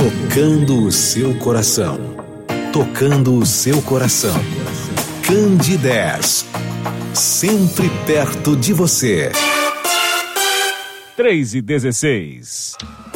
tocando o seu coração. Tocando o seu coração. Candidez. Sempre perto de você. 3:16.